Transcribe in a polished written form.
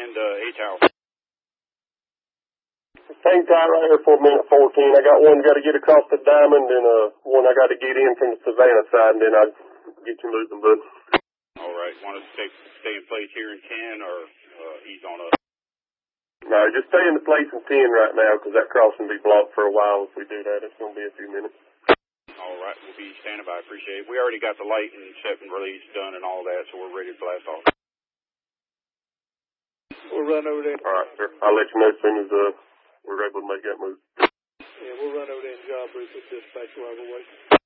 and A-Tower. Hang tight right here for a minute 14. I got one got to get across the diamond and one I got to get in from the Savannah side, and then I'll get you moving, bud. All right. Want to stay in place here in 10 or ease on up? No, just stay in the place in 10 right now because that crossing will be blocked for a while if we do that. It's going to be a few minutes. All right. We'll be standing by. Appreciate it. We already got the light and set and release done and all that, so we're ready to blast off. We'll run over there. All right, sir. I'll let you know as soon as we're able to make that move. Yeah, we'll run over there and job brief with dispatch while we're waiting.